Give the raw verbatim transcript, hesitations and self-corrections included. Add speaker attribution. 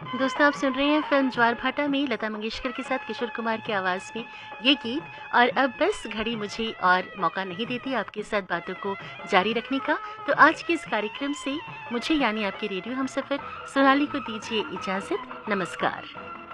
Speaker 1: दोस्तों, आप सुन रहे हैं फिल्म ज्वार भाटा में लता मंगेशकर के साथ किशोर कुमार की आवाज़ में ये गीत। और अब बस घड़ी मुझे और मौका नहीं देती आपके साथ बातों को जारी रखने का। तो आज के इस कार्यक्रम से मुझे यानी आपके रेडियो हमसफ़र सोनाली को दीजिए इजाज़त। नमस्कार।